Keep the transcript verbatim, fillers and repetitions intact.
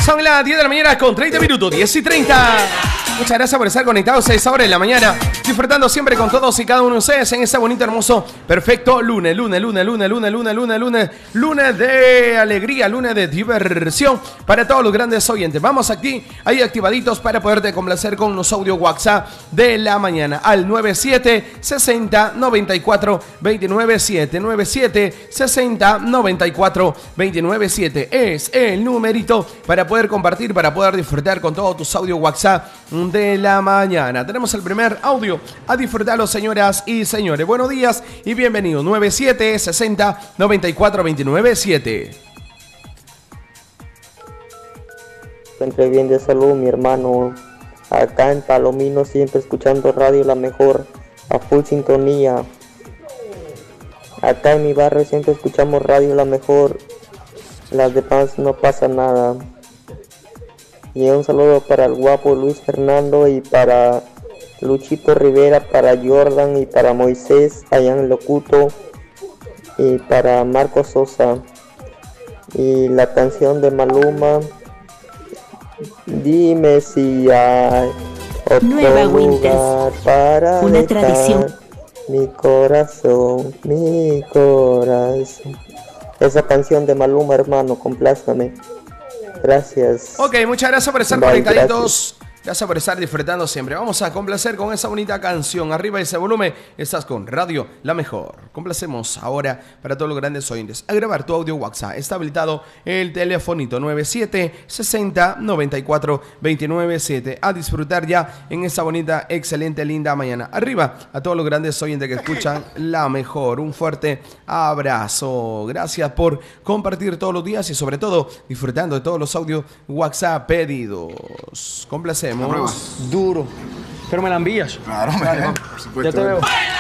son las diez de la mañana con treinta minutos, diez y treinta. Muchas gracias por estar conectados a esa hora de la mañana, disfrutando siempre con todos y cada uno de ustedes en este bonito, hermoso, perfecto lunes, lunes, lunes, lunes, lunes, lunes, lunes, lunes, lunes de alegría, lunes de diversión para todos los grandes oyentes. Vamos aquí, ahí activaditos para poderte complacer con los audio WhatsApp de la mañana al nueve siete sesenta noventa y cuatro veintinueve siete, nueve siete sesenta noventa y cuatro veintinueve siete es el numerito para poder compartir, para poder disfrutar con todos tus audio WhatsApp de la mañana. Tenemos el primer audio a disfrutarlo, señoras y señores. Buenos días y bienvenidos. nueve siete sesenta noventa y cuatro veintinueve siete. Siempre bien de salud, mi hermano. Acá en Palomino, siempre escuchando radio La Mejor, a full sintonía. Acá en mi barrio siempre escuchamos radio La Mejor. Las demás no pasa nada. Y un saludo para el guapo Luis Fernando y para Luchito Rivera, para Jordan y para Moisés allá en Locuto y para Marco Sosa. Y la canción de Maluma, dime si hay otro Nueva lugar para una dejar tradición. mi corazón, mi corazón. Esa canción de Maluma, hermano, complázcame. Gracias. Ok, muchas gracias por estar Bye, conectaditos. gracias. Gracias por estar disfrutando siempre. Vamos a complacer con esa bonita canción. Arriba ese volumen. Estás con Radio La Mejor. Complacemos ahora para todos los grandes oyentes. A grabar tu audio WhatsApp. Está habilitado el telefonito nueve siete sesenta noventa y cuatro veintinueve siete. A disfrutar ya en esta bonita, excelente, linda mañana. Arriba a todos los grandes oyentes que escuchan La Mejor. Un fuerte abrazo. Gracias por compartir todos los días y sobre todo disfrutando de todos los audios WhatsApp pedidos. Complacemos. Duro. Pero me la envías. Claro, Vale, me, va. por supuesto. Ya te veo.